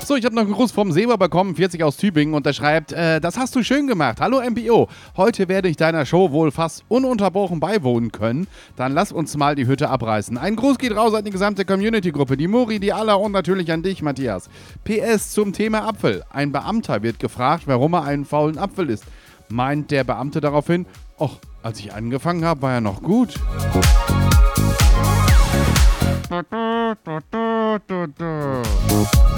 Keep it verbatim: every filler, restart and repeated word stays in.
Achso, ich habe noch einen Gruß vom Seba bekommen, vierzig aus Tübingen, und der schreibt, äh, das hast du schön gemacht. Hallo M P O, heute werde ich deiner Show wohl fast ununterbrochen beiwohnen können. Dann lass uns mal die Hütte abreißen. Ein Gruß geht raus an die gesamte Community-Gruppe, die Muri, die Alla und natürlich an dich, Matthias. P S zum Thema Apfel. Ein Beamter wird gefragt, warum er einen faulen Apfel isst. Meint der Beamte daraufhin, ach, als ich angefangen habe, war er noch gut. Du, du, du, du, du.